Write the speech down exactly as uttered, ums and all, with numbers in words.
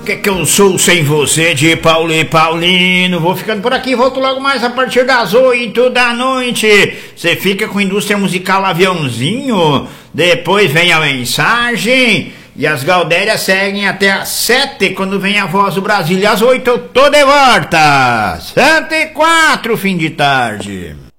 que que eu sou sem você, de Paulo e Paulino? Vou ficando por aqui, volto logo mais a partir das oito da noite. Você fica com a Indústria Musical Aviãozinho, depois vem a mensagem e as Galdérias seguem até às sete, quando vem a Voz do Brasil. E às oito eu tô de volta. Santa e quatro, fim de tarde.